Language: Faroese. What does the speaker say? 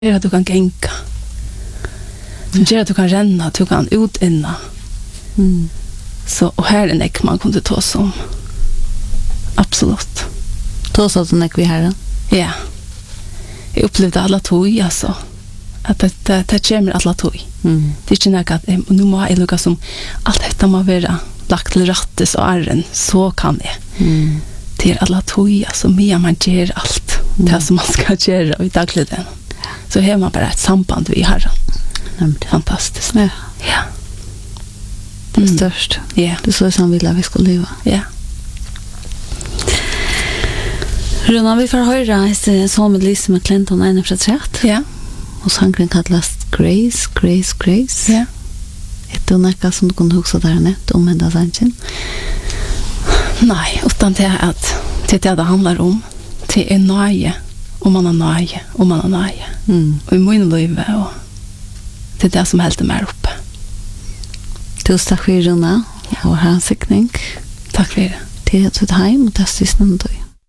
gjør at du kan gänga. Som gjør at du kan renna, at du kan utinna. Så, og her er nek man kunne ta oss om. Absolutt. Ta oss om nek vi her? Ja. Jeg opplevde alla tog, altså. At det kommer alla tog. Det er ikke nek at nå må jeg lukka som alt dette må være lagt til rattes og arren, så kan jeg. Det er alla tog, altså. Mye man gjør alt. Det som man skal gjøre i dagligen. Så har man bara ett samband vi har. Fantastiskt. Ja. Ja. Det är störst. Ja. Det är så som vill att vi ska leva. Ja. Runa, vi får höra en sång med Lise med Clinton ända från trätt. Ja. Och sången kallas Grace, Grace, Grace. Ja. Är det något som du kan huxa där nät om ända sanchen? Nej, utan det är att det handlar om. Det är nöje. Och man har nöje. Och man har nöje. Och i min liv och det är det som helt mig uppe. Tusen tack för Runa. Och här en siktning. Tack för det. Till att du tar hem och testar snön.